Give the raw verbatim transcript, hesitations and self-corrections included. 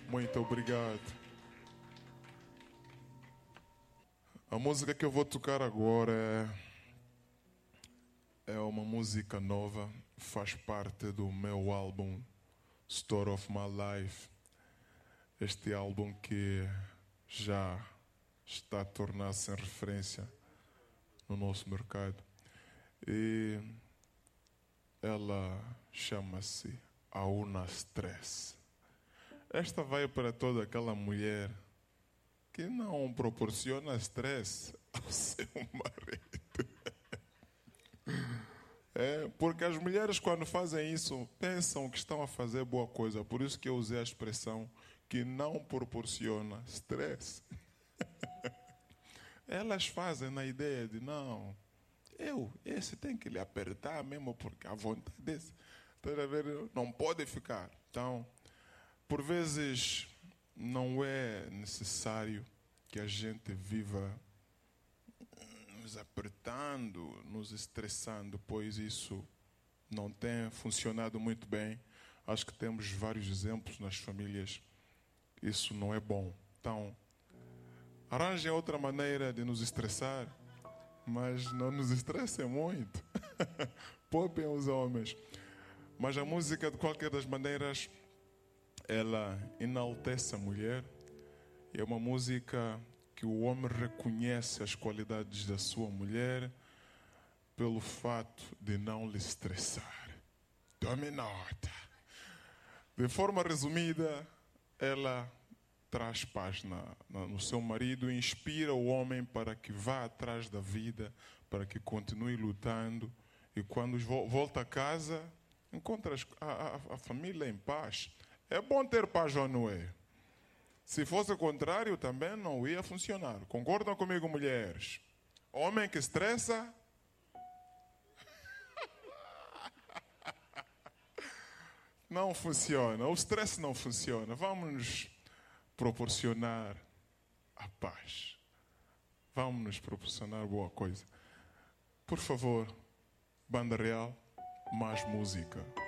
Muito obrigado. A música que eu vou tocar agora é, é uma música nova, faz parte do meu álbum Story of My Life. Este álbum que já está a tornar-se em referência no nosso mercado. E ela chama-se Auna Stress. Esta vai para toda aquela mulher que não proporciona stress ao seu marido. É, porque as mulheres, quando fazem isso, pensam que estão a fazer boa coisa. Por isso que eu usei a expressão que não proporciona stress. Elas fazem na ideia de, não, eu, esse tem que lhe apertar mesmo, porque a vontade desse, tá a ver, não pode ficar. Então, por vezes, não é necessário que a gente viva nos apertando, nos estressando, pois isso não tem funcionado muito bem. Acho que temos vários exemplos nas famílias. Isso não é bom. Então, arranjem outra maneira de nos estressar, mas não nos estressem muito. Poupem os homens. Mas a música, de qualquer das maneiras, ela enaltece a mulher. É uma música que o homem reconhece as qualidades da sua mulher pelo fato de não lhe estressar. Tome nota. De forma resumida, ela traz paz na, na, no seu marido, inspira o homem para que vá atrás da vida, para que continue lutando. E quando volta a casa, encontra a, a, a família em paz. É bom ter paz ou não é? Se fosse o contrário, também não ia funcionar. Concordam comigo, mulheres? Homem que estressa... não funciona. O estresse não funciona. Vamos nos proporcionar a paz. Vamos nos proporcionar boa coisa. Por favor, Banda Real, mais música.